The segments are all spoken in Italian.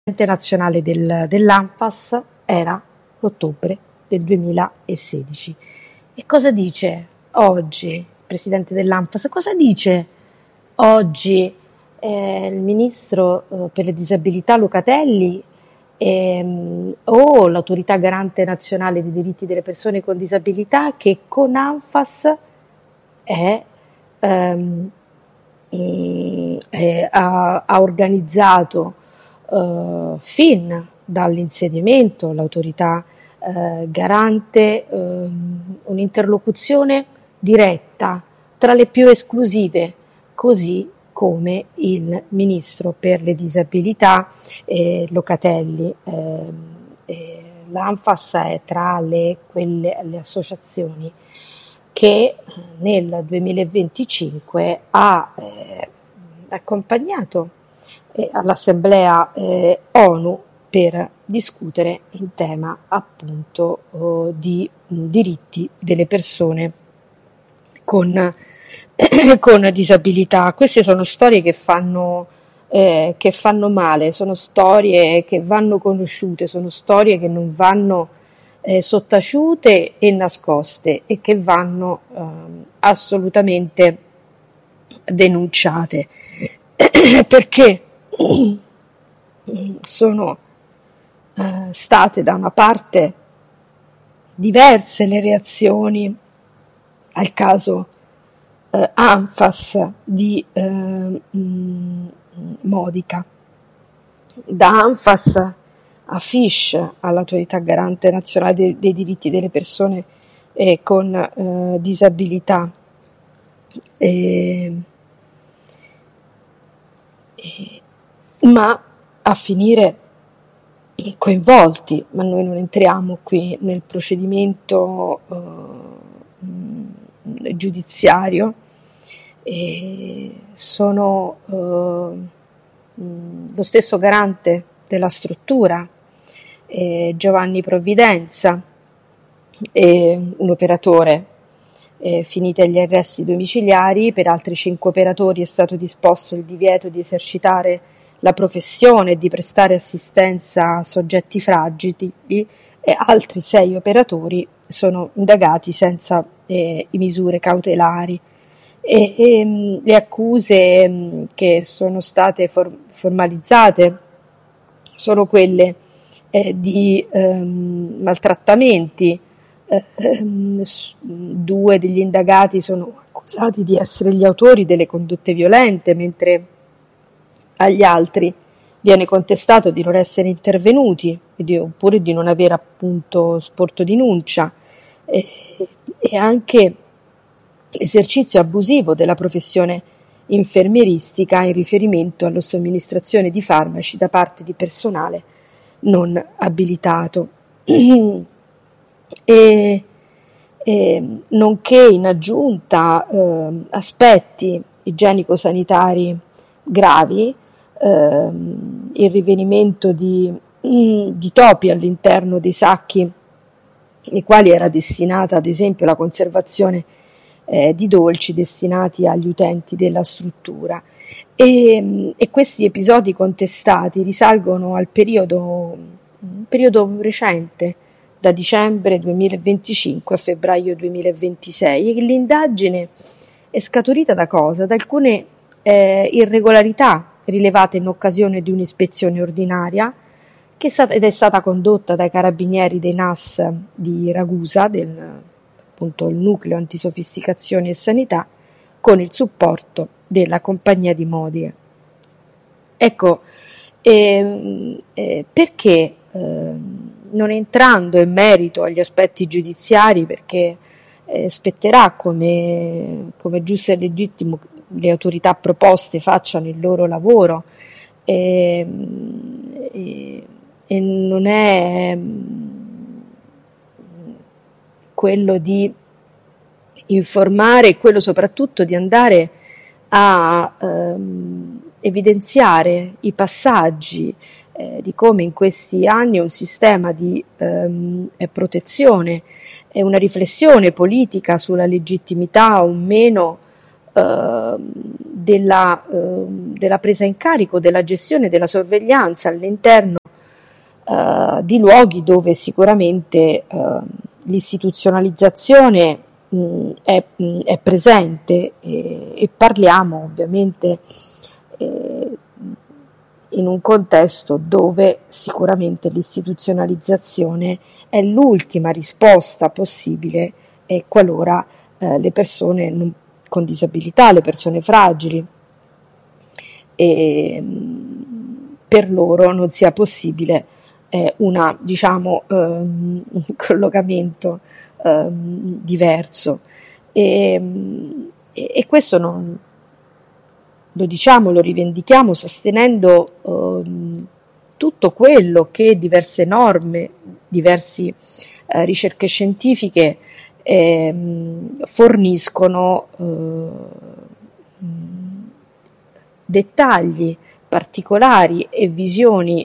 nazionale dell'ANFAS era l'ottobre del 2016. E cosa dice oggi il presidente dell'ANFAS? Cosa dice oggi il ministro per le disabilità Locatelli o l'autorità garante nazionale dei diritti delle persone con disabilità, che con ANFAS ha organizzato fin dall'insediamento l'autorità garante un'interlocuzione diretta tra le più esclusive, così come il ministro per le disabilità Locatelli. L'ANFAS è tra le associazioni che nel 2025 ha accompagnato all'Assemblea ONU per discutere in tema appunto di diritti delle persone con disabilità. Queste sono storie che fanno male, sono storie che vanno conosciute, sono storie che non vanno sottaciute e nascoste e che vanno assolutamente denunciate perché sono state da una parte diverse le reazioni al caso ANFAS di Modica, da ANFAS a FISH, all'autorità garante nazionale dei diritti delle persone con disabilità, ma a finire coinvolti, ma noi non entriamo qui nel procedimento giudiziario, sono lo stesso garante della struttura, Giovanni Provvidenza, un operatore. Finiti gli arresti domiciliari, per altri 5 operatori è stato disposto il divieto di esercitare la professione e di prestare assistenza a soggetti fragili, e altri 6 operatori sono indagati senza misure cautelari. Le accuse che sono state formalizzate sono quelle di maltrattamenti. 2 degli indagati sono accusati di essere gli autori delle condotte violente, mentre agli altri viene contestato di non essere intervenuti oppure di non aver appunto sporto denuncia, e anche l'esercizio abusivo della professione infermieristica in riferimento alla somministrazione di farmaci da parte di personale non abilitato. Nonché in aggiunta aspetti igienico-sanitari gravi, il rinvenimento di topi all'interno dei sacchi nei quali era destinata ad esempio la conservazione di dolci destinati agli utenti della struttura, e questi episodi contestati risalgono al periodo recente, da dicembre 2025 a febbraio 2026, e l'indagine è scaturita da cosa? Da alcune irregolarità rilevate in occasione di un'ispezione ordinaria ed è stata condotta dai carabinieri dei NAS di Ragusa, appunto il nucleo antisofisticazione e sanità, con il supporto della compagnia di Modica. Ecco, perché non entrando in merito agli aspetti giudiziari, perché spetterà come giusto e legittimo le autorità proposte facciano il loro lavoro, e non è quello di informare, quello soprattutto di andare a evidenziare i passaggi di come in questi anni un sistema di protezione e una riflessione politica sulla legittimità o meno della presa in carico, della gestione, della sorveglianza all'interno di luoghi dove sicuramente l'istituzionalizzazione è presente, e parliamo ovviamente in un contesto dove sicuramente l'istituzionalizzazione è l'ultima risposta possibile, qualora le persone con disabilità, le persone fragili, per loro non sia possibile un collocamento diverso. E questo lo diciamo, lo rivendichiamo sostenendo tutto quello che diverse norme, diverse ricerche scientifiche forniscono dettagli particolari e visioni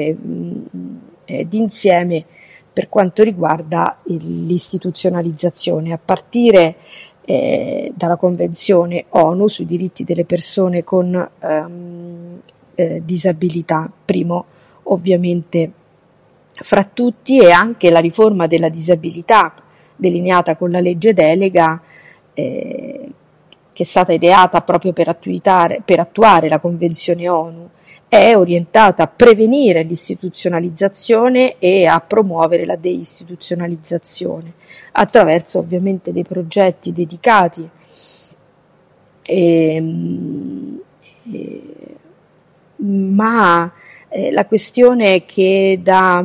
d'insieme per quanto riguarda l'istituzionalizzazione, a partire dalla Convenzione ONU sui diritti delle persone con disabilità, primo ovviamente fra tutti, e anche la riforma della disabilità delineata con la legge delega, che è stata ideata proprio per attuare la Convenzione ONU, è orientata a prevenire l'istituzionalizzazione e a promuovere la deistituzionalizzazione attraverso ovviamente dei progetti dedicati ma la questione è che da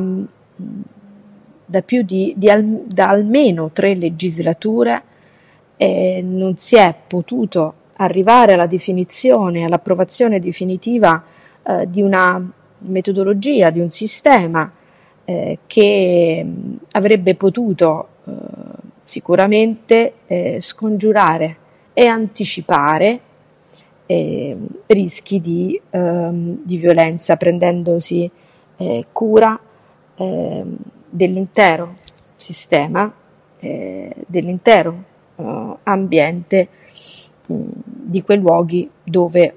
almeno 3 legislature non si è potuto arrivare alla definizione, all'approvazione definitiva di una metodologia, di un sistema che avrebbe potuto sicuramente scongiurare e anticipare rischi di violenza, prendendosi cura dell'intero sistema, dell'intero ambiente di quei luoghi dove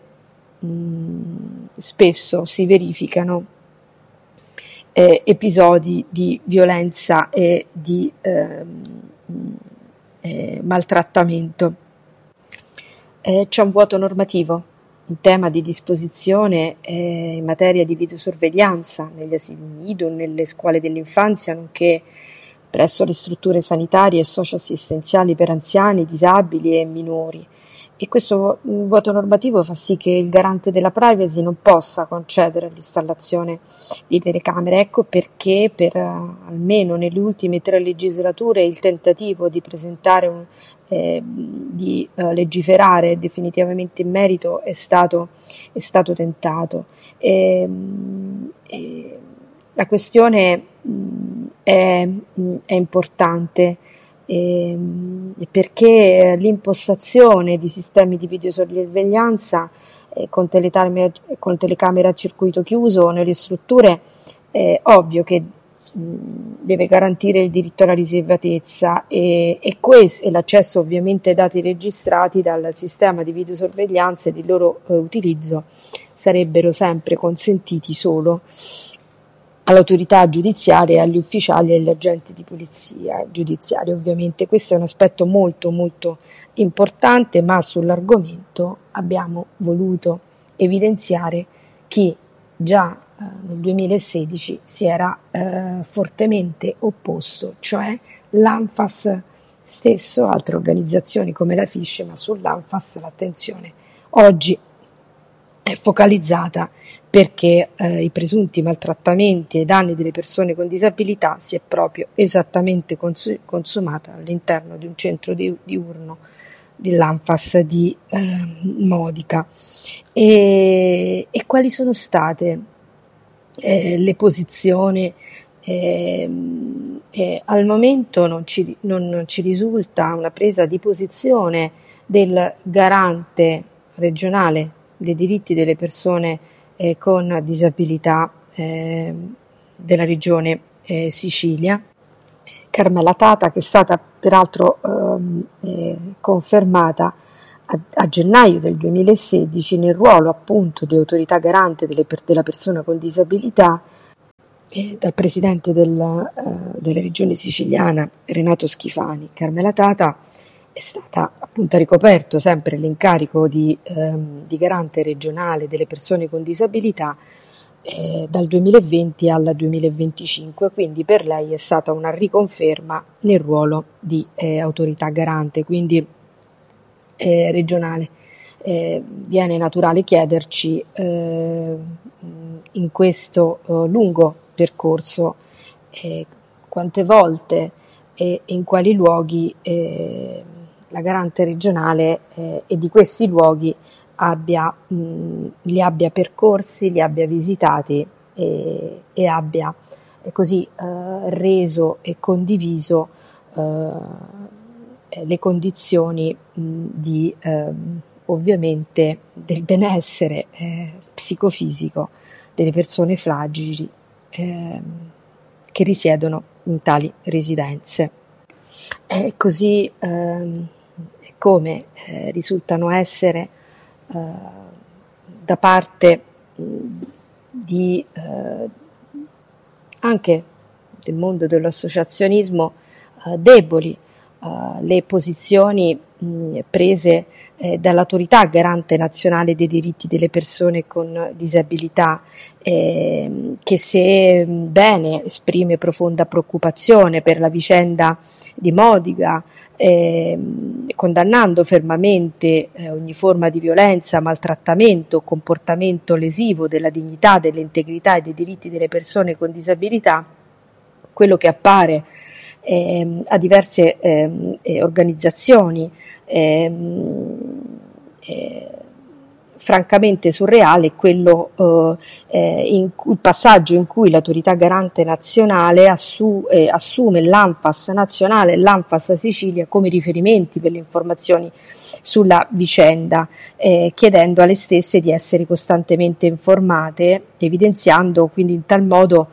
spesso si verificano episodi di violenza e di maltrattamento. C'è un vuoto normativo in tema di disposizione in materia di videosorveglianza negli asili nido, nelle scuole dell'infanzia, nonché presso le strutture sanitarie e socioassistenziali per anziani, disabili e minori. E questo vuoto normativo fa sì che il garante della privacy non possa concedere l'installazione di telecamere. Ecco perché almeno nelle ultime 3 legislature il tentativo di presentare di legiferare definitivamente in merito è stato tentato. La questione è importante perché l'impostazione di sistemi di videosorveglianza con telecamere a circuito chiuso nelle strutture è ovvio che deve garantire il diritto alla riservatezza e l'accesso ovviamente ai dati registrati dal sistema di videosorveglianza ed il loro utilizzo sarebbero sempre consentiti solo all'autorità giudiziaria, agli ufficiali e agli agenti di polizia giudiziaria. Ovviamente questo è un aspetto molto molto importante, ma sull'argomento abbiamo voluto evidenziare chi già nel 2016 si era fortemente opposto, cioè l'ANFAS stesso, altre organizzazioni come la FISH, ma sull'ANFAS l'attenzione oggi è focalizzata perché i presunti maltrattamenti ai danni delle persone con disabilità si è proprio esattamente consumata all'interno di un centro diurno dell'ANFAS di Modica. E quali sono state le posizioni? Al momento non ci risulta una presa di posizione del garante regionale dei diritti delle persone con disabilità della regione Sicilia, Carmela Tata, che è stata peraltro confermata a gennaio del 2016 nel ruolo appunto di autorità garante della persona con disabilità dal presidente della regione siciliana Renato Schifani. Carmela Tata è stata appunto ricoperto sempre l'incarico di garante regionale delle persone con disabilità dal 2020 al 2025, quindi per lei è stata una riconferma nel ruolo di autorità garante, quindi regionale. Viene naturale chiederci in questo lungo percorso quante volte e in quali luoghi la garante regionale e di questi luoghi li abbia percorsi, li abbia visitati e abbia così reso e condiviso le condizioni di ovviamente del benessere psicofisico delle persone fragili che risiedono in tali residenze. Così come risultano essere da parte di anche del mondo dell'associazionismo deboli le posizioni prese dall'autorità garante nazionale dei diritti delle persone con disabilità, che se bene esprime profonda preoccupazione per la vicenda di Modiga, condannando fermamente ogni forma di violenza, maltrattamento, comportamento lesivo della dignità, dell'integrità e dei diritti delle persone con disabilità, quello che appare a diverse organizzazioni francamente surreale è quello il passaggio in cui l'autorità garante nazionale assume l'ANFAS nazionale e l'ANFAS Sicilia come riferimenti per le informazioni sulla vicenda, chiedendo alle stesse di essere costantemente informate, evidenziando quindi in tal modo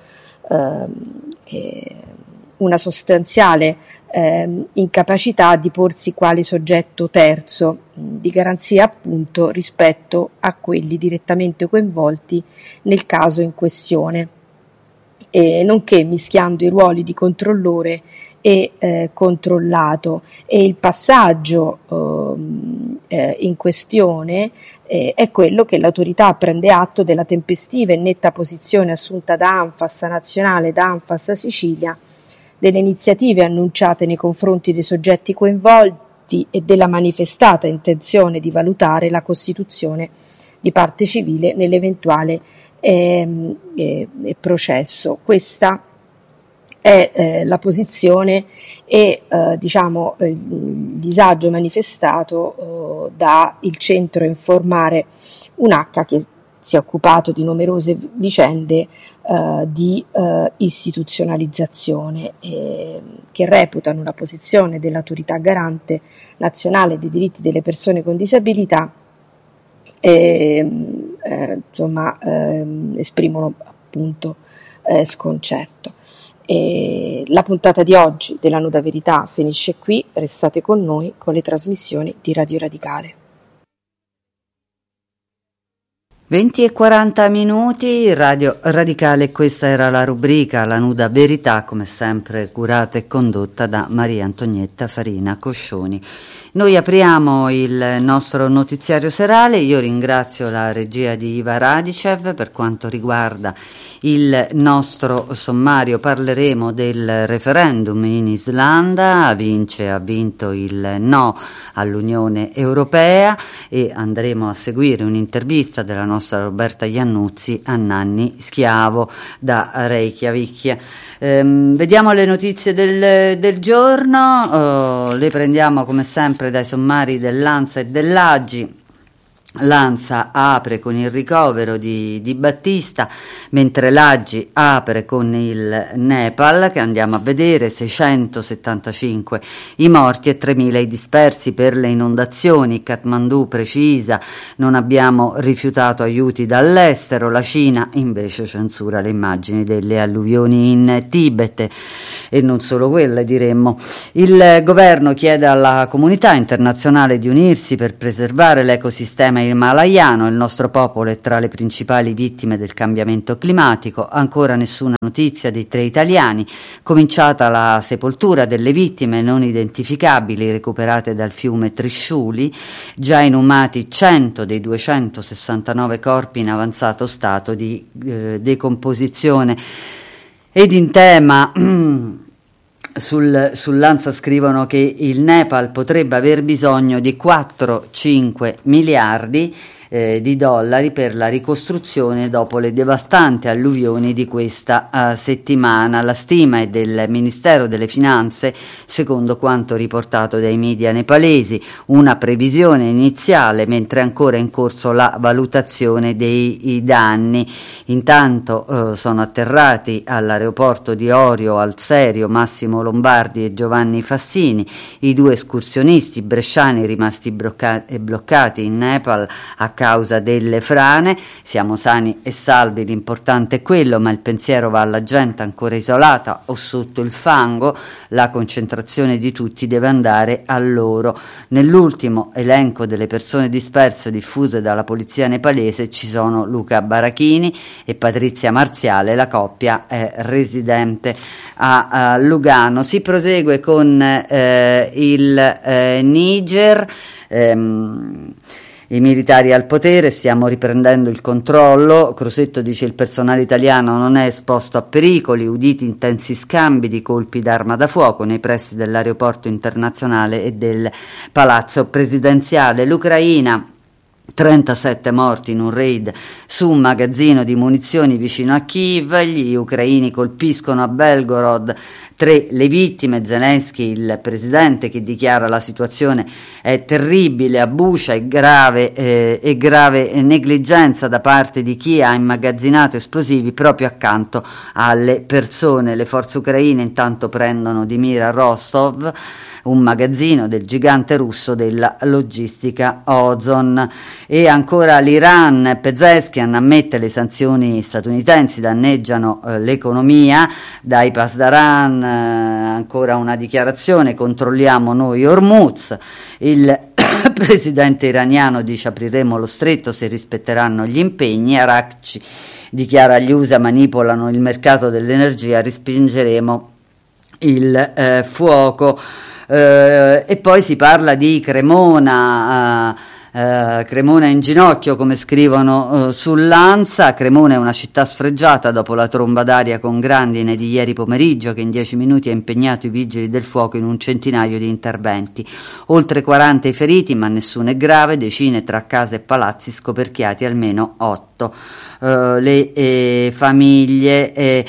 una sostanziale incapacità di porsi quale soggetto terzo di garanzia appunto rispetto a quelli direttamente coinvolti nel caso in questione, nonché mischiando i ruoli di controllore e controllato, e il passaggio in questione è quello che l'autorità prende atto della tempestiva e netta posizione assunta da ANFAS nazionale e da ANFAS Sicilia, delle iniziative annunciate nei confronti dei soggetti coinvolti e della manifestata intenzione di valutare la costituzione di parte civile nell'eventuale processo. Questa è la posizione e il disagio manifestato da il centro Informare UNH, che si è occupato di numerose vicende di istituzionalizzazione, che reputano la posizione dell'autorità garante nazionale dei diritti delle persone con disabilità esprimono appunto sconcerto. La puntata di oggi della Nuda Verità finisce qui, restate con noi con le trasmissioni di Radio Radicale. 20:40 Radio Radicale, questa era la rubrica La Nuda Verità, come sempre curata e condotta da Maria Antonietta Farina Coscioni. Noi apriamo il nostro notiziario serale. Io ringrazio la regia di Iva Radicev. Per quanto riguarda il nostro sommario parleremo del referendum in Islanda. Ha vinto il no all'Unione Europea, e andremo a seguire un'intervista della nostra Roberta Iannuzzi a Nanni Schiavo da Reykjavik. Vediamo le notizie del giorno, le prendiamo come sempre dai sommari dell'ANSA e dell'AGI. L'ANSA apre con il ricovero di Battista, mentre l'AGI apre con il Nepal, che andiamo a vedere, 675 i morti e 3.000 i dispersi per le inondazioni. Kathmandu precisa: non abbiamo rifiutato aiuti dall'estero. La Cina invece censura le immagini delle alluvioni in Tibet, e non solo quelle, diremmo. Il governo chiede alla comunità internazionale di unirsi per preservare l'ecosistema himalayano. Il nostro popolo è tra le principali vittime del cambiamento climatico. Ancora nessuna notizia dei 3 italiani. Cominciata la sepoltura delle vittime non identificabili recuperate dal fiume Trisciuli, già inumati 100 dei 269 corpi in avanzato stato di decomposizione. Ed in tema sull'ANSA scrivono che il Nepal potrebbe aver bisogno di 4-5 miliardi di dollari per la ricostruzione dopo le devastanti alluvioni di questa settimana. La stima è del Ministero delle Finanze, secondo quanto riportato dai media nepalesi, una previsione iniziale, mentre è ancora in corso la valutazione dei danni. Intanto sono atterrati all'aeroporto di Orio al Serio Massimo Lombardi e Giovanni Fassini, i 2 escursionisti bresciani rimasti bloccati in Nepal a causa delle frane. Siamo sani e salvi, l'importante è quello, ma il pensiero va alla gente ancora isolata o sotto il fango. La concentrazione di tutti deve andare a loro. Nell'ultimo elenco delle persone disperse diffuse dalla polizia nepalese ci sono Luca Barachini e Patrizia Marziale. La coppia è residente a Lugano. Si prosegue con il Niger. I militari al potere, stiamo riprendendo il controllo. Crosetto dice: il personale italiano non è esposto a pericoli, uditi intensi scambi di colpi d'arma da fuoco nei pressi dell'aeroporto internazionale e del palazzo presidenziale. L'Ucraina: 37 morti in un raid su un magazzino di munizioni vicino a Kiev. Gli ucraini colpiscono a Belgorod, 3 le vittime. Zelensky, il presidente, che dichiara: la situazione è terribile, a Bucha è grave negligenza da parte di chi ha immagazzinato esplosivi proprio accanto alle persone. Le forze ucraine intanto prendono di mira Rostov, un magazzino del gigante russo della logistica Ozon. E ancora l'Iran: Pezeshkian ammette le sanzioni statunitensi danneggiano l'economia. Dai Pasdaran ancora una dichiarazione: controlliamo noi Hormuz. Il presidente iraniano dice: apriremo lo stretto se rispetteranno gli impegni. Arakci dichiara: gli USA manipolano il mercato dell'energia, respingeremo il fuoco. E poi si parla di Cremona, Cremona in ginocchio, come scrivono sull'ANSA. Cremona è una città sfregiata dopo la tromba d'aria con grandine di ieri pomeriggio, che in 10 minuti ha impegnato i vigili del fuoco in un centinaio di interventi. Oltre 40 i feriti, ma nessuno è grave. Decine tra case e palazzi scoperchiati, almeno 8 le famiglie.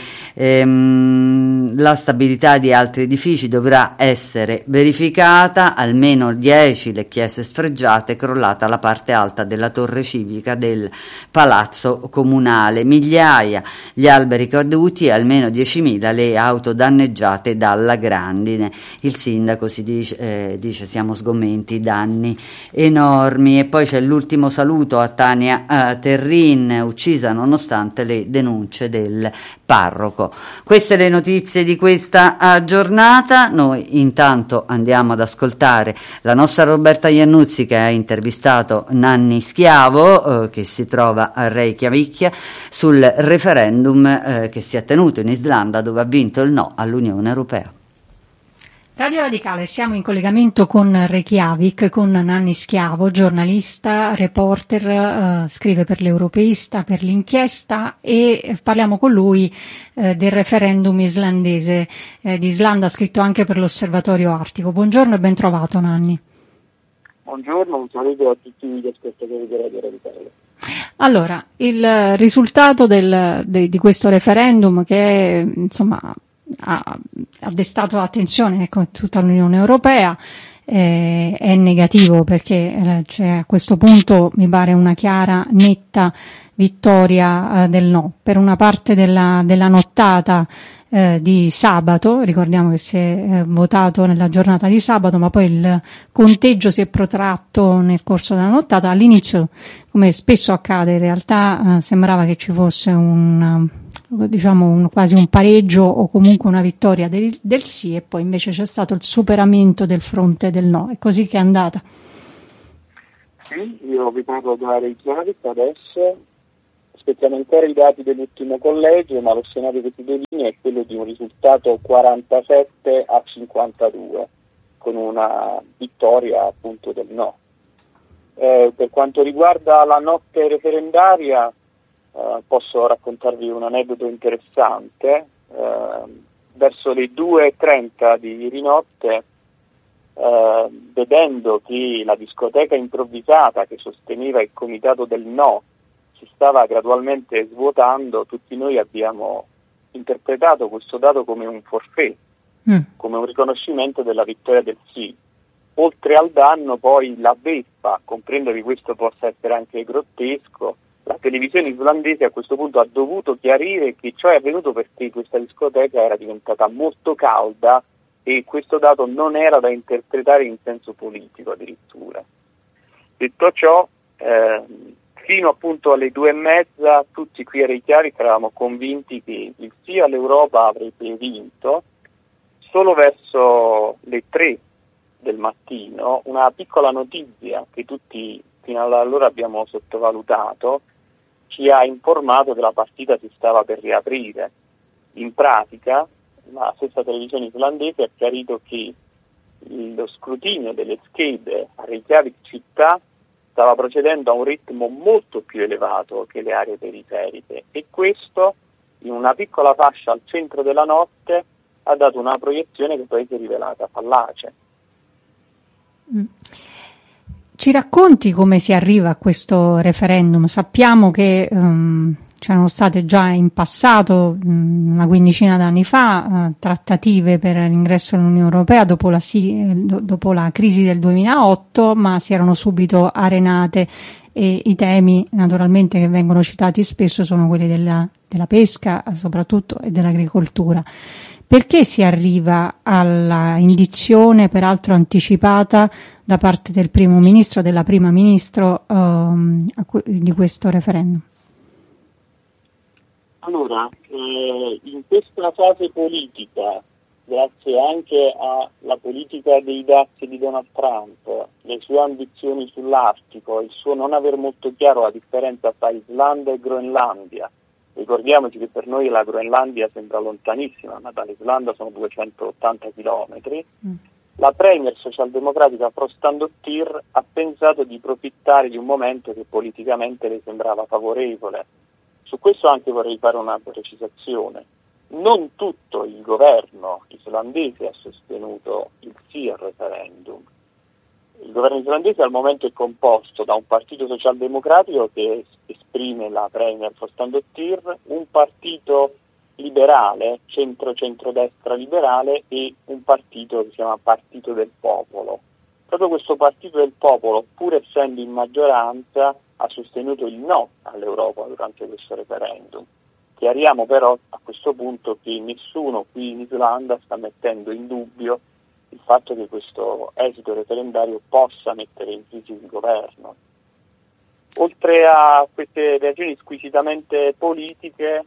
La stabilità di altri edifici dovrà essere verificata. Almeno 10 le chiese sfregiate, crollata la parte alta della torre civica del palazzo comunale. Migliaia gli alberi caduti e almeno 10.000 le auto danneggiate dalla grandine. Il sindaco dice siamo sgomenti, danni enormi. E poi c'è l'ultimo saluto a Tania Terrin, uccisa nonostante le denunce del parroco. Queste le notizie di questa giornata. Noi intanto andiamo ad ascoltare la nostra Roberta Iannuzzi, che ha intervistato Nanni Schiavo, che si trova a Reykjavik, sul referendum che si è tenuto in Islanda, dove ha vinto il no all'Unione Europea. Radio Radicale, siamo in collegamento con Reykjavik, con Nanni Schiavo, giornalista, reporter, scrive per l'Europeista, per l'Inchiesta, e parliamo con lui del referendum islandese. Di Islanda ha scritto anche per l'Osservatorio Artico. Buongiorno e ben trovato, Nanni. Buongiorno, un saluto a tutti gli ascoltatori di Radio Radicale. Allora, il risultato di questo referendum, che insomma ha destato attenzione, ecco, tutta l'Unione Europea, è negativo, perché c'è a questo punto, mi pare, una chiara, netta vittoria del no. Per una parte della nottata di sabato, ricordiamo che si è votato nella giornata di sabato, ma poi il conteggio si è protratto nel corso della nottata. All'inizio, come spesso accade, in realtà sembrava che ci fosse quasi un pareggio o comunque una vittoria del sì, e poi invece c'è stato il superamento del fronte del no. È così che è andata. Sì, io vi parlo da Reykjavik adesso. Aspettiamo ancora i dati dell'ultimo collegio, ma lo scenario che si delinea è quello di un risultato 47-52, con una vittoria appunto del no. Per quanto riguarda la notte referendaria, posso raccontarvi un aneddoto interessante. Verso le 2:30 di ieri notte, vedendo che la discoteca improvvisata che sosteneva il comitato del no si stava gradualmente svuotando, tutti noi abbiamo interpretato questo dato come un forfait, come un riconoscimento della vittoria del sì. Oltre al danno, poi la beffa, comprendo che questo possa essere anche grottesco, la televisione islandese a questo punto ha dovuto chiarire che ciò è avvenuto perché questa discoteca era diventata molto calda e questo dato non era da interpretare in senso politico addirittura. Detto ciò, fino appunto alle 2:30 tutti qui a Reykjavik eravamo convinti che il sì all'Europa avrebbe vinto. Solo verso le 3 del mattino una piccola notizia che tutti fino ad allora abbiamo sottovalutato ci ha informato che la partita si stava per riaprire. In pratica la stessa televisione islandese ha chiarito che lo scrutinio delle schede a Reykjavik città stava procedendo a un ritmo molto più elevato che le aree periferiche, e questo in una piccola fascia al centro della notte ha dato una proiezione che poi si è rivelata fallace. Ci racconti come si arriva a questo referendum? Sappiamo che c'erano state già in passato, una quindicina d'anni fa, trattative per l'ingresso nell'Unione Europea dopo la crisi del 2008, ma si erano subito arenate, e i temi naturalmente che vengono citati spesso sono quelli della pesca soprattutto e dell'agricoltura. Perché si arriva alla indizione, peraltro anticipata da parte del primo ministro e della prima ministro, di questo referendum? Allora, in questa fase politica, grazie anche alla politica dei dazi di Donald Trump, le sue ambizioni sull'Artico, il suo non aver molto chiaro la differenza tra Islanda e Groenlandia. Ricordiamoci che per noi la Groenlandia sembra lontanissima, ma dall'Islanda sono 280 chilometri. La premier socialdemocratica Frostandottir ha pensato di approfittare di un momento che politicamente le sembrava favorevole. Su questo anche vorrei fare una precisazione. Non tutto il governo islandese ha sostenuto il sì al referendum. Il governo islandese al momento è composto da un partito socialdemocratico che esprime la premier Frostandottir, un partito liberale, centro-centrodestra liberale, e un partito che si chiama Partito del Popolo. Proprio questo Partito del Popolo, pur essendo in maggioranza, ha sostenuto il no all'Europa durante questo referendum. Chiariamo però a questo punto che nessuno qui in Islanda sta mettendo in dubbio il fatto che questo esito referendario possa mettere in crisi il governo. Oltre a queste ragioni squisitamente politiche,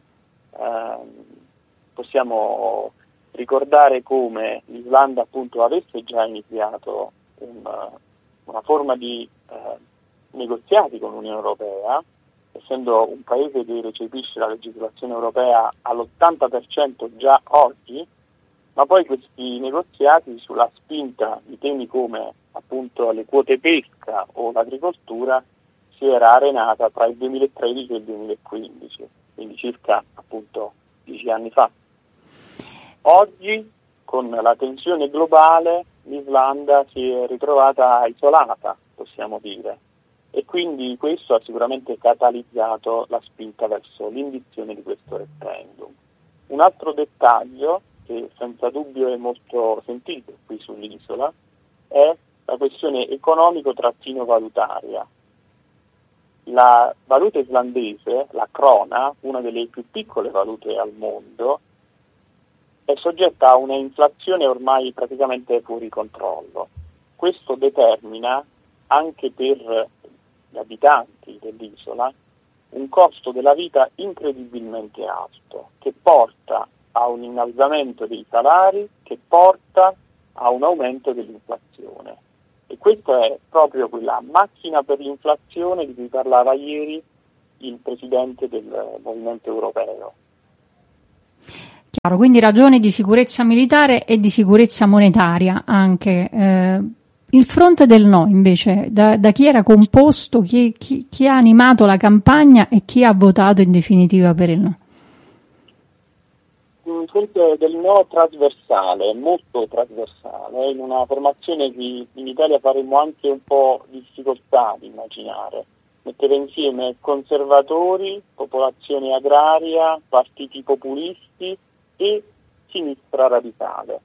possiamo ricordare come l'Islanda appunto avesse già iniziato una forma di negoziati con l'Unione Europea, essendo un paese che recepisce la legislazione europea all'80% già oggi, ma poi questi negoziati, sulla spinta di temi come appunto le quote pesca o l'agricoltura, si era arenata tra il 2013 e il 2015, quindi circa appunto 10 anni fa. Oggi, con la tensione globale, l'Islanda si è ritrovata isolata, possiamo dire, e quindi questo ha sicuramente catalizzato la spinta verso l'indizione di questo referendum. Un altro dettaglio che senza dubbio è molto sentito qui sull'isola è la questione economico-valutaria. La valuta islandese, la krona, una delle più piccole valute al mondo, è soggetta a una inflazione ormai praticamente fuori controllo. Questo determina anche per gli abitanti dell'isola un costo della vita incredibilmente alto, che porta a un innalzamento dei salari, che porta a un aumento dell'inflazione. E questa è proprio quella macchina per l'inflazione di cui parlava ieri il Presidente del Movimento Europeo. Chiaro, quindi ragioni di sicurezza militare e di sicurezza monetaria anche. Il fronte del no, invece, da chi era composto, chi ha animato la campagna e chi ha votato in definitiva per il no? Un fronte del no trasversale, molto trasversale, in una formazione che in Italia faremmo anche un po' difficoltà ad immaginare. Mettere insieme conservatori, popolazione agraria, partiti populisti e sinistra radicale.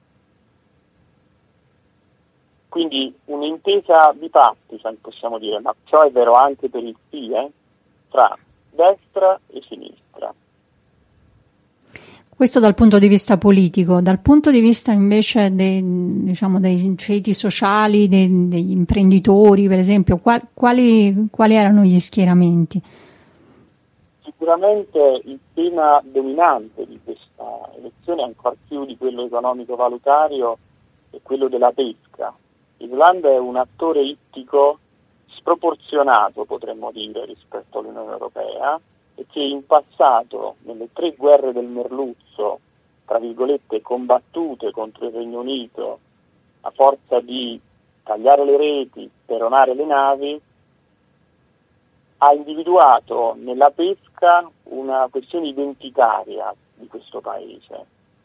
Quindi un'intesa bipartisan, possiamo dire, ma ciò è vero anche per il sì, tra destra e sinistra. Questo dal punto di vista politico, dal punto di vista invece dei ceti sociali, degli imprenditori, per esempio, quali erano gli schieramenti? Sicuramente il tema dominante di questa elezione, ancor più di quello economico-valutario, è quello della pesca. L'Islanda è un attore ittico sproporzionato, potremmo dire, rispetto all'Unione Europea, e che in passato, nelle 3 guerre del merluzzo, tra virgolette, combattute contro il Regno Unito, a forza di tagliare le reti, speronare le navi, ha individuato nella pesca una questione identitaria di questo paese.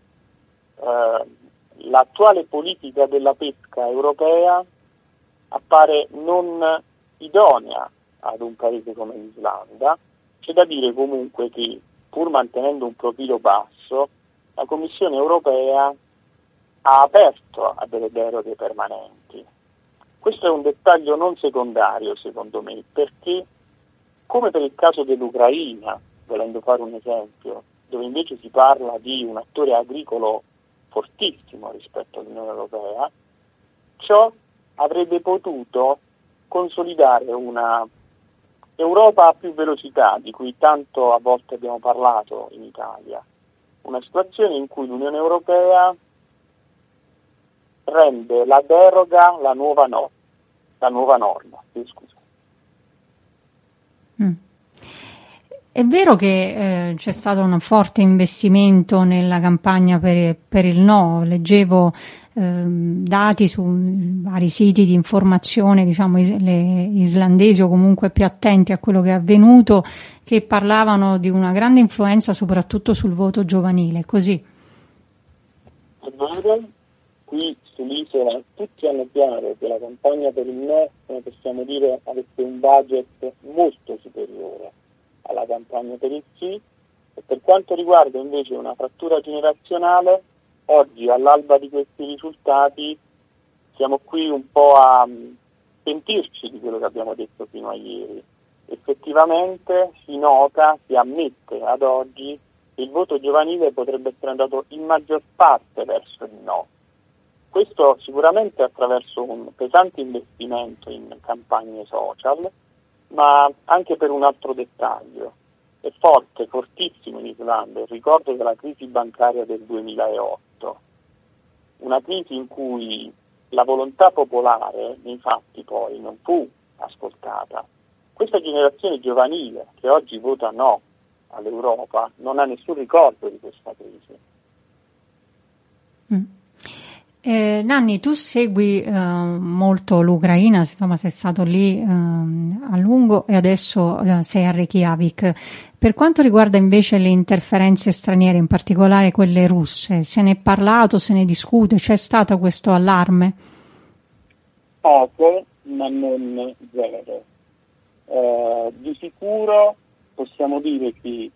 L'attuale politica della pesca europea appare non idonea ad un paese come l'Islanda. C'è da dire comunque che, pur mantenendo un profilo basso, la Commissione europea ha aperto a delle deroghe permanenti. Questo è un dettaglio non secondario, secondo me, perché, come per il caso dell'Ucraina, volendo fare un esempio, dove invece si parla di un attore agricolo fortissimo rispetto all'Unione Europea, ciò avrebbe potuto consolidare una Europa a più velocità, di cui tanto a volte abbiamo parlato in Italia. Una situazione in cui l'Unione Europea rende la deroga la nuova norma. Scusa. È vero che c'è stato un forte investimento nella campagna per il no. Leggevo dati su vari siti di informazione, diciamo le islandesi o comunque più attenti a quello che è avvenuto, che parlavano di una grande influenza soprattutto sul voto giovanile. Così. È vero, qui sull'isola tutti hanno chiaro che la campagna per il no, come possiamo dire, avesse un budget molto superiore alla campagna per il sì, e per quanto riguarda invece una frattura generazionale, oggi all'alba di questi risultati siamo qui un po' a pentirci di quello che abbiamo detto fino a ieri. Effettivamente si nota, si ammette ad oggi che il voto giovanile potrebbe essere andato in maggior parte verso il no. Questo sicuramente attraverso un pesante investimento in campagne social, ma anche per un altro dettaglio. È forte, fortissimo in Islanda il ricordo della crisi bancaria del 2008, una crisi in cui la volontà popolare nei fatti poi non fu ascoltata. Questa generazione giovanile che oggi vota no all'Europa non ha nessun ricordo di questa crisi. Nanni, tu segui molto l'Ucraina, insomma sei stato lì a lungo e adesso sei a Reykjavik. Per quanto riguarda invece le interferenze straniere, in particolare quelle russe, se ne è parlato, se ne discute, c'è stato questo allarme? Poco, ma non zero. Di sicuro possiamo dire che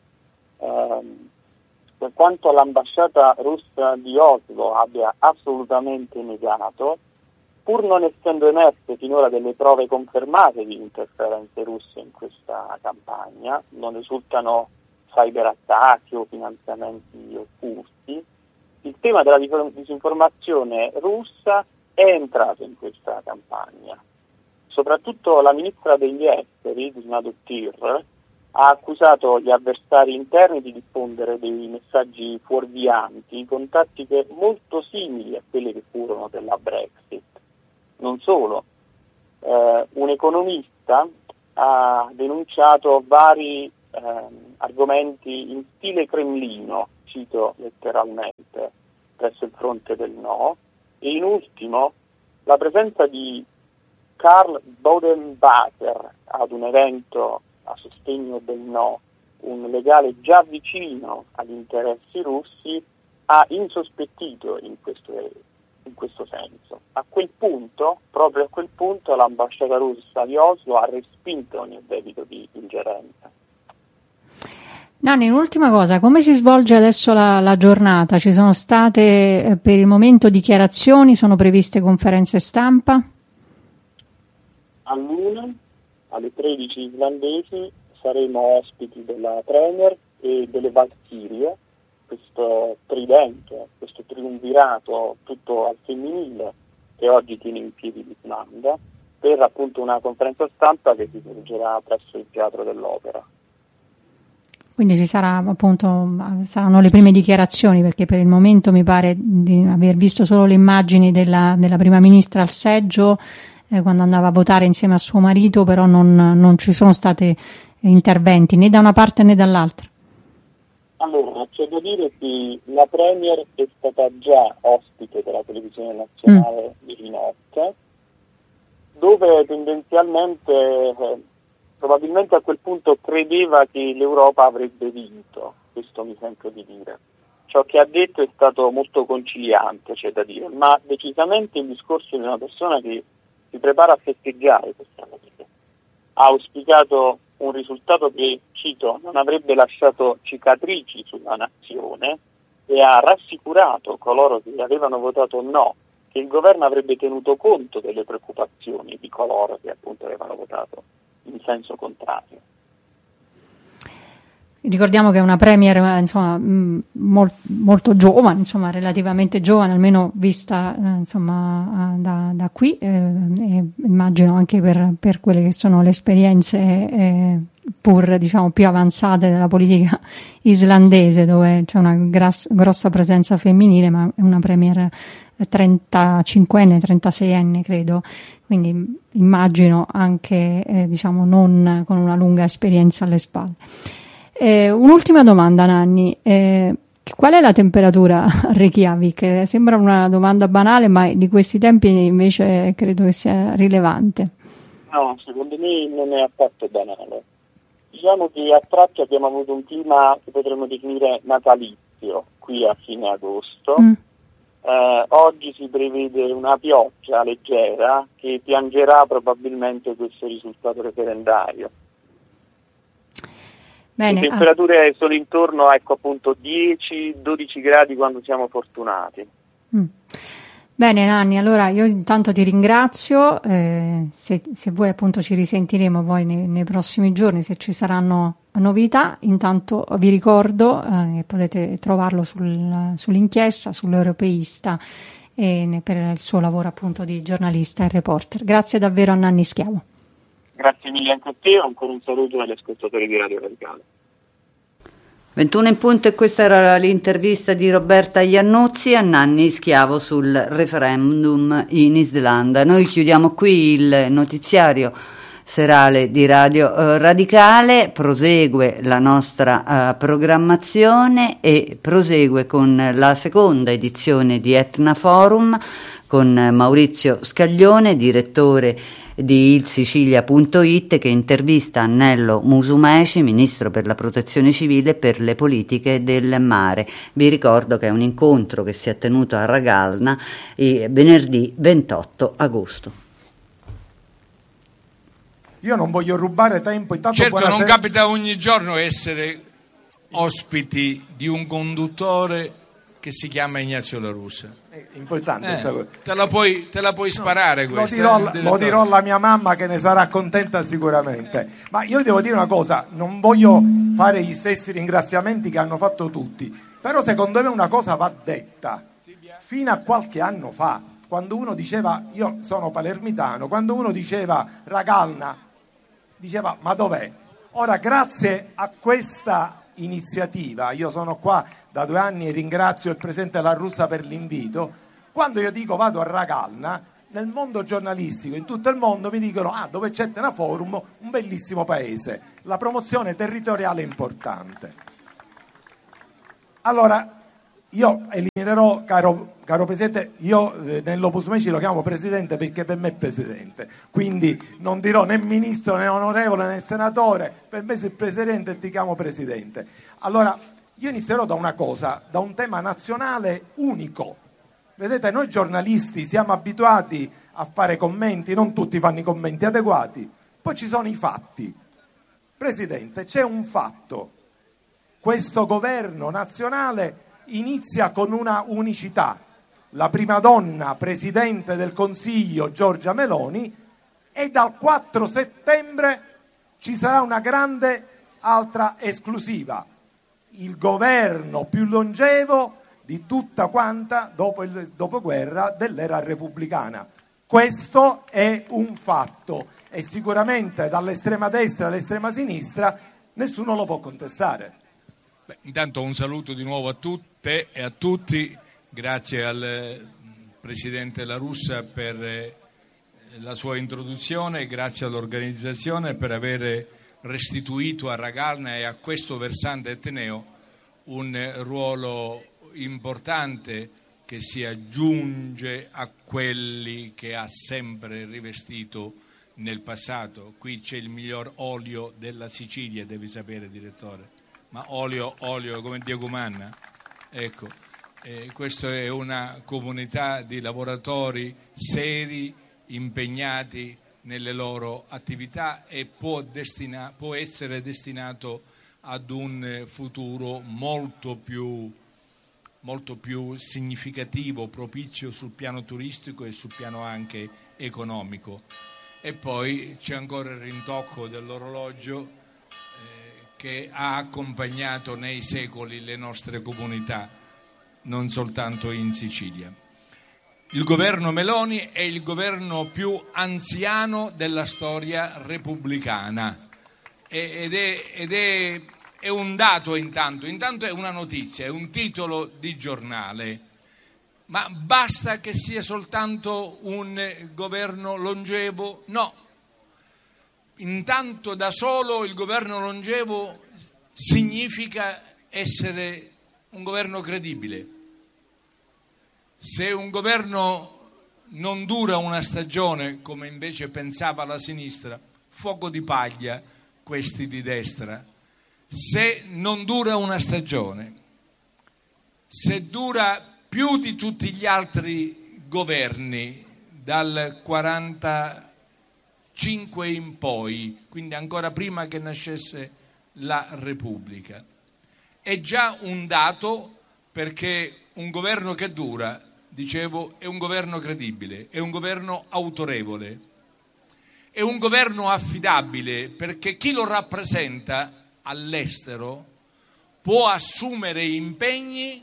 per quanto l'ambasciata russa di Oslo abbia assolutamente negato, pur non essendo emerse finora delle prove confermate di interferenze russe in questa campagna, non risultano cyberattacchi o finanziamenti occulti, il tema della disinformazione russa è entrato in questa campagna. Soprattutto la ministra degli esteri, Dusnadotir, ha accusato gli avversari interni di diffondere dei messaggi fuorvianti con tattiche molto simili a quelle che furono della Brexit. Non solo, un economista ha denunciato vari argomenti in stile cremlino, cito letteralmente, presso il fronte del no, e in ultimo la presenza di Karl Bodenbacher ad un evento a sostegno del no, un legale già vicino agli interessi russi, ha insospettito in questo senso. A quel punto, proprio a quel punto, l'ambasciata russa di Oslo ha respinto ogni debito di ingerenza. Nanni, un'ultima cosa, come si svolge adesso la giornata? Ci sono state per il momento dichiarazioni, sono previste conferenze stampa? All'1, alle 13 islandesi, saremo ospiti della Premier e delle Valchirie, questo tridente, questo triumvirato tutto al femminile che oggi tiene in piedi l'Islanda, per appunto una conferenza stampa che si svolgerà presso il Teatro dell'Opera. Quindi ci sarà appunto, saranno le prime dichiarazioni, perché per il momento mi pare di aver visto solo le immagini della prima ministra al seggio quando andava a votare insieme a suo marito, però non ci sono stati interventi né da una parte né dall'altra. Allora, c'è da dire che la Premier è stata già ospite della televisione nazionale di notte, dove tendenzialmente probabilmente a quel punto credeva che l'Europa avrebbe vinto, questo mi sento di dire. Ciò che ha detto è stato molto conciliante, c'è da dire, ma decisamente il discorso di una persona che si prepara a festeggiare questa notte. Ha auspicato un risultato che, cito, non avrebbe lasciato cicatrici sulla nazione e ha rassicurato coloro che avevano votato no che il governo avrebbe tenuto conto delle preoccupazioni di coloro che appunto avevano votato in senso contrario. Ricordiamo che è una premier insomma molto giovane, insomma relativamente giovane, almeno vista insomma da qui, e immagino anche per quelle che sono le esperienze pur diciamo più avanzate della politica islandese, dove c'è una grossa presenza femminile, ma è una premier 35enne, 36enne credo, quindi immagino anche diciamo non con una lunga esperienza alle spalle. Un'ultima domanda, Nanni, qual è la temperatura a Reykjavik? Sembra una domanda banale, ma di questi tempi invece credo che sia rilevante. No, secondo me non è affatto banale. Diciamo che a tratti abbiamo avuto un clima che potremmo definire natalizio qui a fine agosto. Oggi si prevede una pioggia leggera che piangerà probabilmente questo risultato referendario. Bene, le temperature sono intorno a appunto 10-12 gradi quando siamo fortunati. Bene Nanni, allora io intanto ti ringrazio, se vuoi appunto ci risentiremo poi nei prossimi giorni se ci saranno novità. Intanto vi ricordo che potete trovarlo sull'inchiesta, sull'Europeista, per il suo lavoro appunto di giornalista e reporter. Grazie davvero a Nanni Schiavo. Grazie mille anche a te, ancora un saluto agli ascoltatori di Radio Radicale. 21 in punto, e questa era l'intervista di Roberta Iannuzzi a Nanni Schiavo sul referendum in Islanda. Noi chiudiamo qui il notiziario serale di Radio Radicale, prosegue la nostra programmazione e prosegue con la seconda edizione di Etna Forum con Maurizio Scaglione, direttore di ilsicilia.it, che intervista Annello Musumeci, ministro per la protezione civile e per le politiche del mare. Vi ricordo che è un incontro che si è tenuto a Ragalna venerdì 28 agosto. Io non voglio rubare tempo, intanto certo non capita ogni giorno essere ospiti di un conduttore che si chiama Ignazio La Russa. È importante questa cosa. Te la puoi sparare Lo dirò alla mia mamma, che ne sarà contenta sicuramente. Ma io devo dire una cosa, non voglio fare gli stessi ringraziamenti che hanno fatto tutti, però secondo me una cosa va detta. Fino a qualche anno fa, quando uno diceva, io sono palermitano, quando uno diceva Ragalna, diceva ma dov'è? Ora, grazie a questa iniziativa, io sono qua da 2 anni e ringrazio il presidente La Russa per l'invito, quando io dico vado a Ragalna, nel mondo giornalistico, in tutto il mondo mi dicono dove c'è Tenaforum, un bellissimo paese, la promozione territoriale è importante. Allora, io eliminerò, caro Presidente, io nell'Opus Meci lo chiamo Presidente perché per me è Presidente, quindi non dirò né Ministro né Onorevole né Senatore, per me sei Presidente e ti chiamo Presidente. Allora, io inizierò da una cosa, da un tema nazionale unico. Vedete, noi giornalisti siamo abituati a fare commenti, non tutti fanno i commenti adeguati, poi ci sono i fatti. Presidente, c'è un fatto, questo governo nazionale inizia con una unicità, la prima donna Presidente del Consiglio Giorgia Meloni, e dal 4 settembre ci sarà una grande altra esclusiva, il governo più longevo di tutta quanta dopo il dopoguerra dell'era repubblicana. Questo è un fatto e sicuramente dall'estrema destra all'estrema sinistra nessuno lo può contestare. Intanto un saluto di nuovo a tutte e a tutti, grazie al Presidente La Russa per la sua introduzione, grazie all'organizzazione per aver restituito a Ragalna e a questo versante etneo un ruolo importante che si aggiunge a quelli che ha sempre rivestito nel passato. Qui c'è il miglior olio della Sicilia, devi sapere, direttore. Ma olio come Diego Manna, ecco, questa è una comunità di lavoratori seri, impegnati nelle loro attività e può essere destinato ad un futuro molto più significativo, propizio sul piano turistico e sul piano anche economico. E poi c'è ancora il rintocco dell'orologio che ha accompagnato nei secoli le nostre comunità, non soltanto in Sicilia. Il governo Meloni è il governo più anziano della storia repubblicana ed è un dato intanto è una notizia, è un titolo di giornale, ma basta che sia soltanto un governo longevo? No. Intanto da solo il governo longevo significa essere un governo credibile. Se un governo non dura una stagione, come invece pensava la sinistra, fuoco di paglia questi di destra. Se non dura una stagione, se dura più di tutti gli altri governi dal 45 in poi, quindi ancora prima che nascesse la Repubblica, è già un dato, perché un governo che dura, dicevo, è un governo credibile, è un governo autorevole, è un governo affidabile, perché chi lo rappresenta all'estero può assumere impegni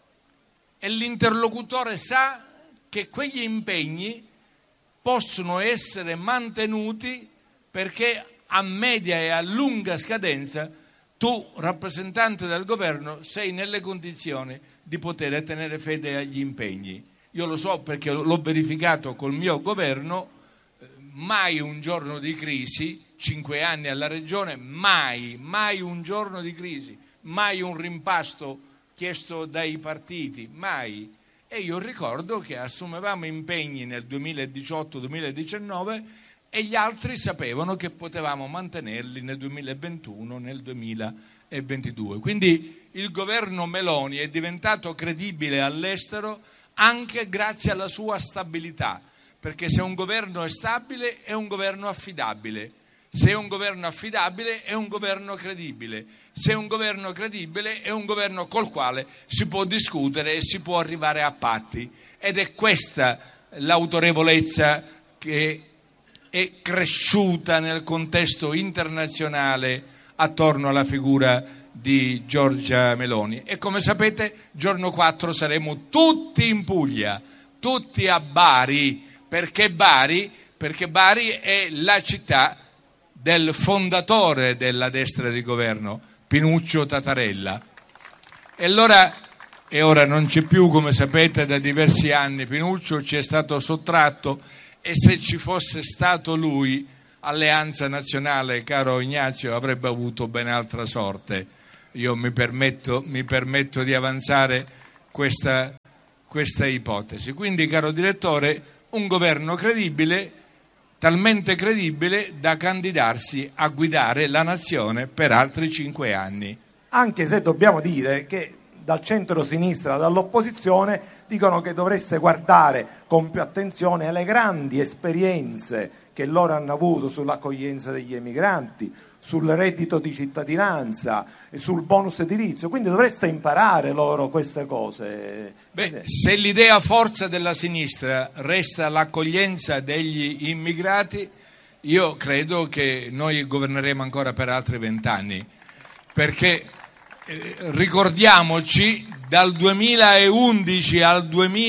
e l'interlocutore sa che quegli impegni possono essere mantenuti, perché a media e a lunga scadenza tu, rappresentante del governo, sei nelle condizioni di poter tenere fede agli impegni. Io lo so perché l'ho verificato col mio governo, mai un giorno di crisi, 5 anni alla Regione, mai un giorno di crisi, mai un rimpasto chiesto dai partiti, mai. E io ricordo che assumevamo impegni nel 2018-2019 e gli altri sapevano che potevamo mantenerli nel 2021, nel 2022. Quindi il governo Meloni è diventato credibile all'estero anche grazie alla sua stabilità, perché se un governo è stabile è un governo affidabile, se è un governo affidabile è un governo credibile, se un governo credibile è un governo col quale si può discutere e si può arrivare a patti, ed è questa l'autorevolezza che è cresciuta nel contesto internazionale attorno alla figura di Giorgia Meloni. E come sapete, giorno 4 saremo tutti in Puglia, tutti a Bari, perché Bari è la città del fondatore della destra di governo, Pinuccio Tatarella. E ora non c'è più, come sapete, da diversi anni. Pinuccio ci è stato sottratto, e se ci fosse stato lui, Alleanza Nazionale, caro Ignazio, avrebbe avuto ben altra sorte. Io mi permetto di avanzare questa ipotesi. Quindi, caro direttore, un governo credibile, talmente credibile da candidarsi a guidare la nazione per altri 5 anni. Anche se dobbiamo dire che dal centro-sinistra, dall'opposizione, dicono che dovreste guardare con più attenzione alle grandi esperienze che loro hanno avuto sull'accoglienza degli emigranti, sul reddito di cittadinanza e sul bonus edilizio, quindi dovreste imparare loro queste cose. Se l'idea forza della sinistra resta l'accoglienza degli immigrati, io credo che noi governeremo ancora per altri 20 anni, perché ricordiamoci, dal 2011 al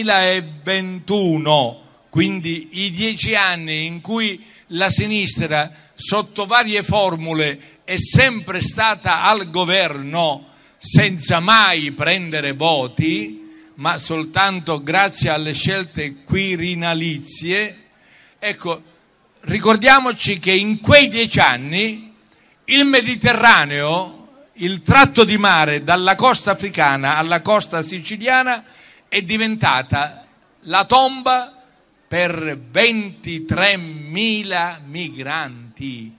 2021, quindi i 10 anni in cui la sinistra, sotto varie formule, è sempre stata al governo senza mai prendere voti, ma soltanto grazie alle scelte quirinalizie. Ecco, ricordiamoci che in quei 10 anni il Mediterraneo, il tratto di mare dalla costa africana alla costa siciliana, è diventata la tomba per 23.000 migranti,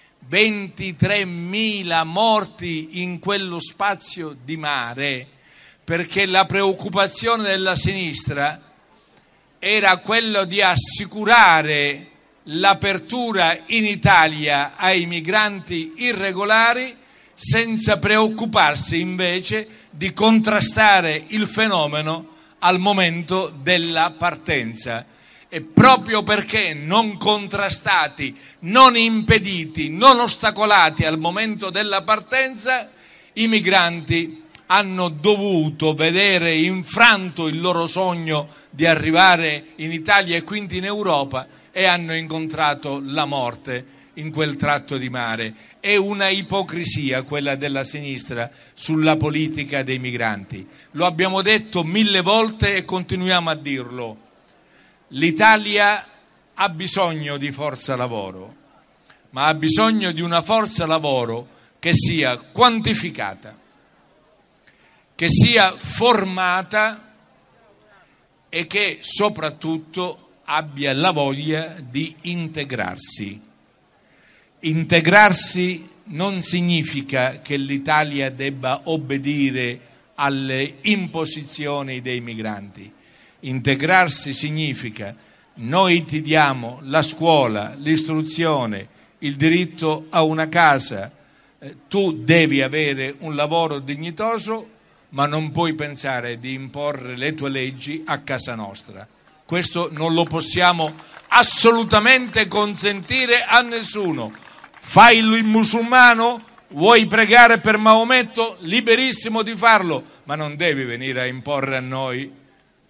23.000 morti in quello spazio di mare, perché la preoccupazione della sinistra era quello di assicurare l'apertura in Italia ai migranti irregolari, senza preoccuparsi invece di contrastare il fenomeno al momento della partenza. E proprio perché non contrastati, non impediti, non ostacolati al momento della partenza, i migranti hanno dovuto vedere infranto il loro sogno di arrivare in Italia e quindi in Europa, e hanno incontrato la morte in quel tratto di mare. È una ipocrisia quella della sinistra sulla politica dei migranti. Lo abbiamo detto 1000 volte e continuiamo a dirlo. L'Italia ha bisogno di forza lavoro, ma ha bisogno di una forza lavoro che sia quantificata, che sia formata e che soprattutto abbia la voglia di integrarsi. Integrarsi non significa che l'Italia debba obbedire alle imposizioni dei migranti. Integrarsi significa: noi ti diamo la scuola, l'istruzione, il diritto a una casa, tu devi avere un lavoro dignitoso, ma non puoi pensare di imporre le tue leggi a casa nostra. Questo non lo possiamo assolutamente consentire a nessuno. Fai il musulmano? Vuoi pregare per Maometto? Liberissimo di farlo, ma non devi venire a imporre a noi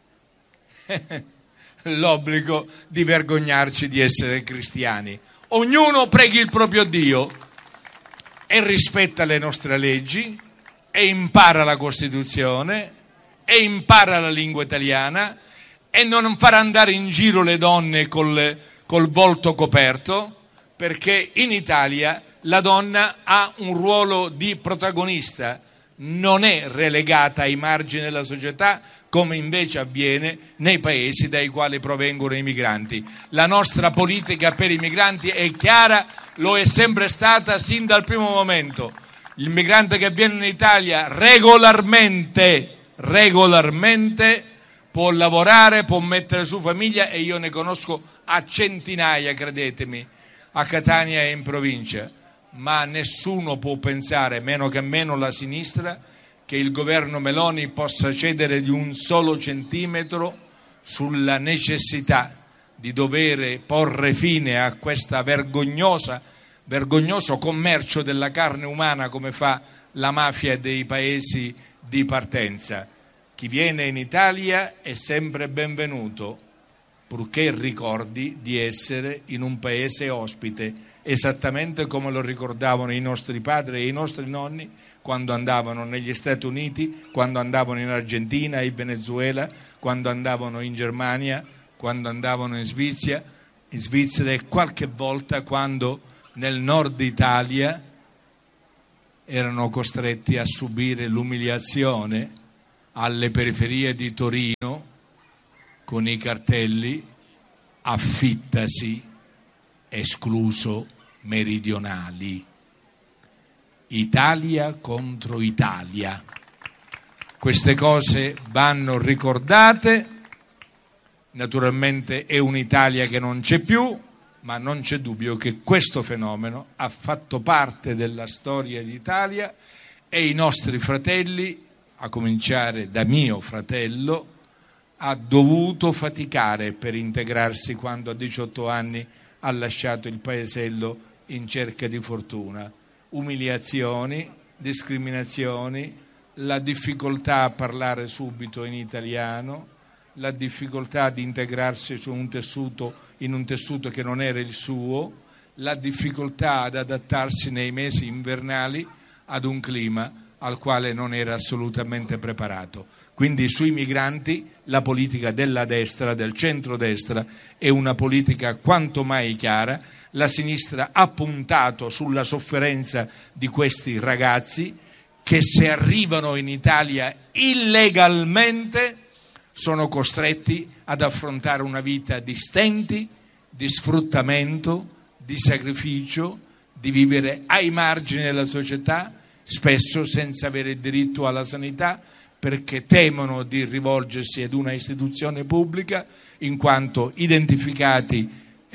l'obbligo di vergognarci di essere cristiani. Ognuno preghi il proprio Dio e rispetta le nostre leggi e impara la Costituzione e impara la lingua italiana e non far andare in giro le donne col volto coperto, perché in Italia la donna ha un ruolo di protagonista, non è relegata ai margini della società come invece avviene nei paesi dai quali provengono i migranti. La nostra politica per i migranti è chiara, lo è sempre stata sin dal primo momento. Il migrante che viene in Italia regolarmente può lavorare, può mettere su famiglia, e io ne conosco a centinaia, credetemi, a Catania e in provincia. ma nessuno può pensare, meno che meno la sinistra, che il governo Meloni possa cedere di un solo centimetro sulla necessità di dover porre fine a questa vergognoso commercio della carne umana come fa la mafia dei paesi di partenza. Chi viene in Italia è sempre benvenuto, purché ricordi di essere in un paese ospite, esattamente come lo ricordavano i nostri padri e i nostri nonni quando andavano negli Stati Uniti, quando andavano in Argentina, in Venezuela, quando andavano in Germania, quando andavano in Svizzera e qualche volta quando nel nord Italia erano costretti a subire l'umiliazione alle periferie di Torino con i cartelli affittasi, escluso meridionali. Italia contro Italia. Queste cose vanno ricordate. Naturalmente è un'Italia che non c'è più, ma non c'è dubbio che questo fenomeno ha fatto parte della storia d'Italia e i nostri fratelli, a cominciare da mio fratello, ha dovuto faticare per integrarsi quando a 18 anni ha lasciato il paesello in cerca di fortuna. Umiliazioni, discriminazioni, la difficoltà a parlare subito in italiano, la difficoltà di integrarsi in un tessuto che non era il suo, la difficoltà ad adattarsi nei mesi invernali ad un clima al quale non era assolutamente preparato. Quindi sui migranti la politica della destra, del centrodestra, è una politica quanto mai chiara. La sinistra ha puntato sulla sofferenza di questi ragazzi che, se arrivano in Italia illegalmente, sono costretti ad affrontare una vita di stenti, di sfruttamento, di sacrificio, di vivere ai margini della società, spesso senza avere diritto alla sanità, perché temono di rivolgersi ad una istituzione pubblica, in quanto identificati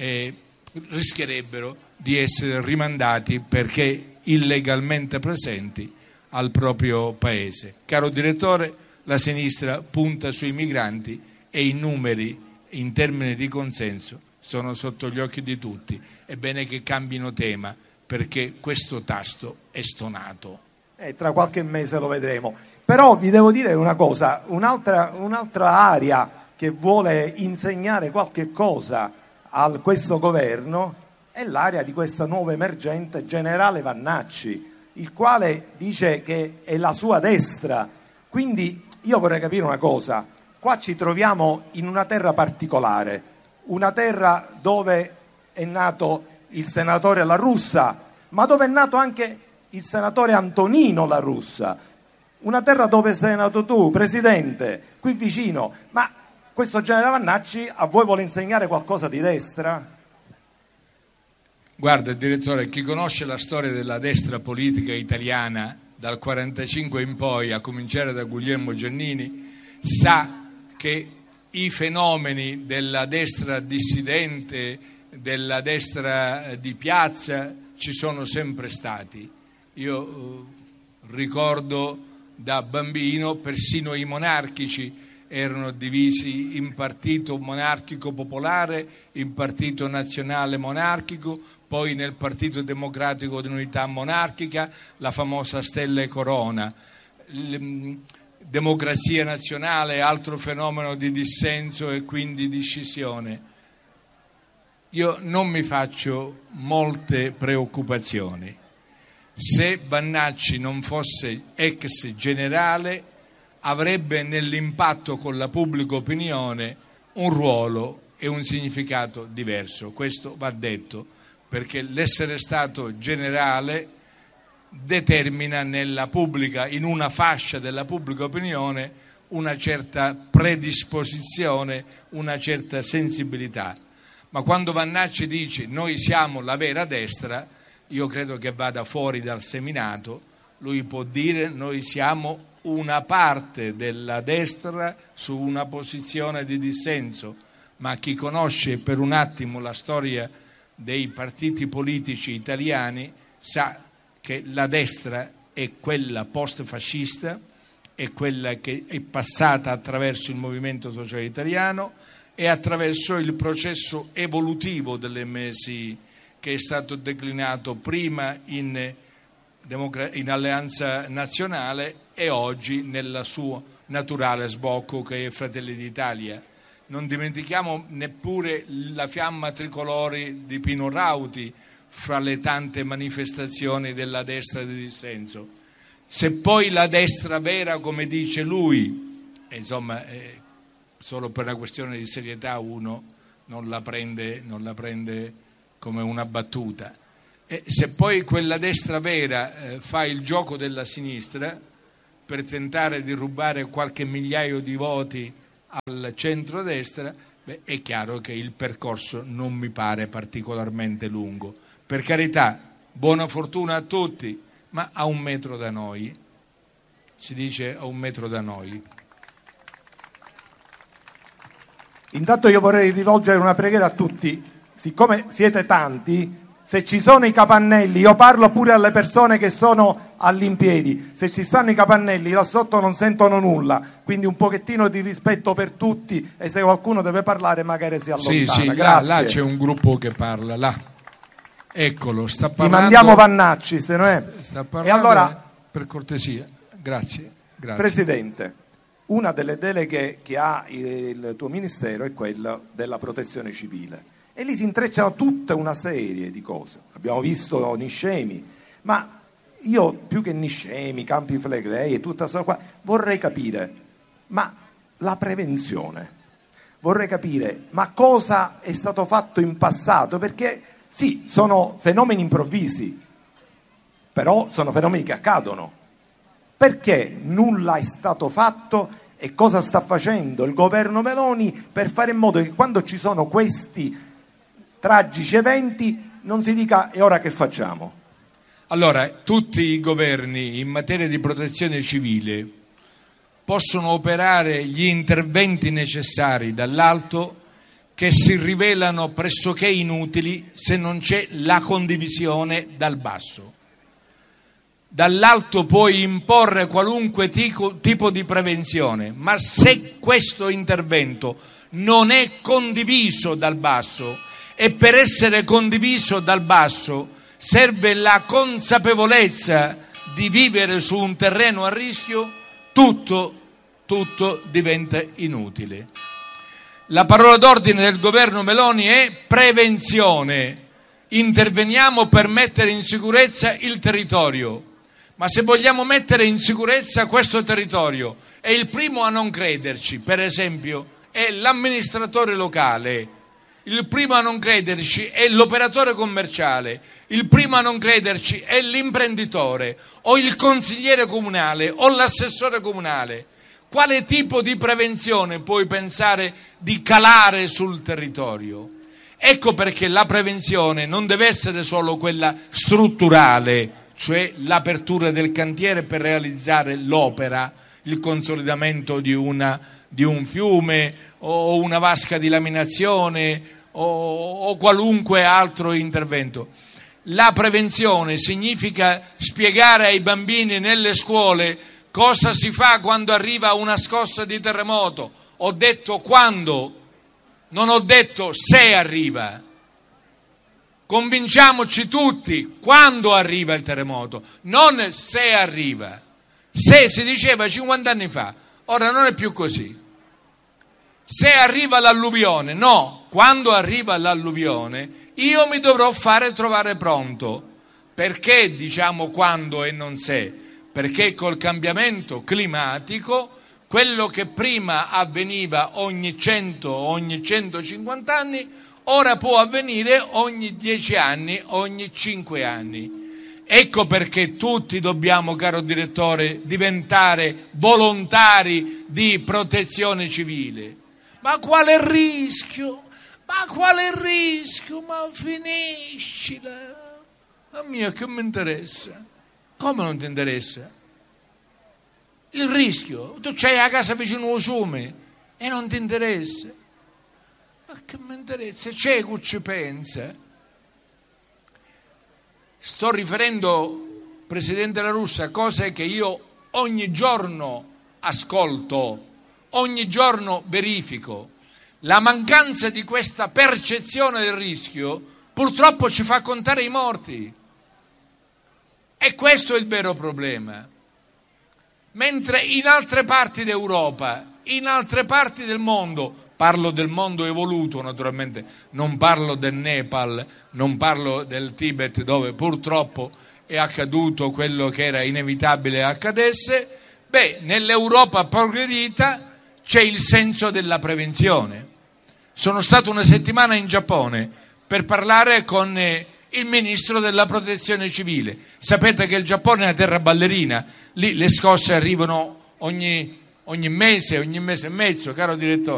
rischierebbero di essere rimandati perché illegalmente presenti al proprio paese. Caro direttore, la sinistra punta sui migranti e i numeri in termini di consenso sono sotto gli occhi di tutti. È bene che cambino tema, perché questo tasto è stonato. Tra qualche mese lo vedremo. Però vi devo dire una cosa, un'altra area che vuole insegnare qualche cosa a questo governo è l'area di questa nuova emergente generale Vannacci, il quale dice che è la sua destra. Quindi io vorrei capire una cosa, qua ci troviamo in una terra particolare, una terra dove è nato il senatore La Russa, ma dove è nato anche il senatore Antonino La Russa, una terra dove sei nato tu, presidente, qui vicino. Ma questo generale Vannacci a voi vuole insegnare qualcosa di destra? Guarda, direttore, chi conosce la storia della destra politica italiana dal 1945 in poi, a cominciare da Guglielmo Giannini, sa che i fenomeni della destra dissidente, della destra di piazza, ci sono sempre stati. Io ricordo da bambino persino i monarchici erano divisi in partito monarchico popolare, in partito nazionale monarchico, poi nel Partito Democratico d'Unità Monarchica, la famosa Stella e Corona. Democrazia Nazionale, altro fenomeno di dissenso e quindi di scissione. Io non mi faccio molte preoccupazioni. Se Vannacci non fosse ex generale, avrebbe nell'impatto con la pubblica opinione un ruolo e un significato diverso. Questo va detto, perché l'essere stato generale determina nella pubblica, in una fascia della pubblica opinione, una certa predisposizione, una certa sensibilità. Ma quando Vannacci dice noi siamo la vera destra, io credo che vada fuori dal seminato. Lui può dire noi siamo una parte della destra su una posizione di dissenso, ma chi conosce per un attimo la storia dei partiti politici italiani sa che la destra è quella post-fascista, è quella che è passata attraverso il movimento sociale italiano e attraverso il processo evolutivo dell'MSI, che è stato declinato prima in Alleanza Nazionale e oggi nel suo naturale sbocco, che è Fratelli d'Italia. Non dimentichiamo neppure la fiamma tricolore di Pino Rauti fra le tante manifestazioni della destra di dissenso. Se poi la destra vera, come dice lui, insomma, solo per una questione di serietà uno non la prende come una battuta. E se poi quella destra vera fa il gioco della sinistra per tentare di rubare qualche migliaio di voti al centrodestra, è chiaro che il percorso non mi pare particolarmente lungo. Per carità, buona fortuna a tutti, ma a un metro da noi, si dice a un metro da noi. Intanto io vorrei rivolgere una preghiera a tutti, siccome siete tanti, se ci sono i capannelli, io parlo pure alle persone che sono all'impiedi, se ci stanno i capannelli là sotto non sentono nulla, quindi un pochettino di rispetto per tutti, e se qualcuno deve parlare magari si allontana. Sì, là c'è un gruppo che parla, là. Eccolo, sta parlando. Ti mandiamo Vannacci, se non è. Sta parlando, e allora, per cortesia, grazie. Presidente, una delle deleghe che ha il tuo ministero è quella della protezione civile e lì si intrecciano tutta una serie di cose. Abbiamo visto Niscemi, ma io più che Niscemi, Campi Flegrei e tutta questa qua vorrei capire, ma la prevenzione, vorrei capire, ma cosa è stato fatto in passato, perché sì, sono fenomeni improvvisi, però sono fenomeni che accadono. Perché nulla è stato fatto e cosa sta facendo il governo Meloni per fare in modo che quando ci sono questi tragici eventi non si dica e ora che facciamo? Allora, tutti i governi in materia di protezione civile possono operare gli interventi necessari dall'alto che si rivelano pressoché inutili se non c'è la condivisione dal basso. Dall'alto puoi imporre qualunque tipo di prevenzione, ma se questo intervento non è condiviso dal basso, e per essere condiviso dal basso serve la consapevolezza di vivere su un terreno a rischio, tutto diventa inutile. La parola d'ordine del governo Meloni è prevenzione. Interveniamo per mettere in sicurezza il territorio. Ma se vogliamo mettere in sicurezza questo territorio, e il primo a non crederci, per esempio, è l'amministratore locale, il primo a non crederci è l'operatore commerciale, il primo a non crederci è l'imprenditore, o il consigliere comunale, o l'assessore comunale. Quale tipo di prevenzione puoi pensare di calare sul territorio? Ecco perché la prevenzione non deve essere solo quella strutturale, cioè l'apertura del cantiere per realizzare l'opera, il consolidamento di un fiume o una vasca di laminazione o qualunque altro intervento. La prevenzione significa spiegare ai bambini nelle scuole cosa si fa quando arriva una scossa di terremoto. Ho detto quando, non ho detto se arriva. Convinciamoci tutti quando arriva il terremoto, non se arriva. Se si diceva 50 anni fa, ora non è più così. Se arriva l'alluvione, no, quando arriva l'alluvione io mi dovrò fare trovare pronto. Perché diciamo quando e non se? Perché col cambiamento climatico quello che prima avveniva ogni 100, ogni 150 anni, ora può avvenire ogni 10 anni, ogni 5 anni. Ecco perché tutti dobbiamo, caro direttore, diventare volontari di protezione civile. Ma quale rischio? Ma quale rischio? Ma finiscila! Ma mia, che mi interessa? Come non ti interessa? Il rischio? Tu c'hai la casa vicino al fiume e non ti interessa? Ma che mi interessa? C'è chi ci pensa? sto riferendo, Presidente La Russa, cose che io ogni giorno ascolto, ogni giorno verifico. La mancanza di questa percezione del rischio purtroppo ci fa contare i morti. E questo è il vero problema. Mentre in altre parti d'Europa, in altre parti del mondo, parlo del mondo evoluto naturalmente, non parlo del Nepal, non parlo del Tibet dove purtroppo è accaduto quello che era inevitabile accadesse, nell'Europa progredita c'è il senso della prevenzione. Sono stato una settimana in Giappone per parlare con il ministro della protezione civile. Sapete che il Giappone è una terra ballerina, lì le scosse arrivano ogni mese e mezzo, caro direttore.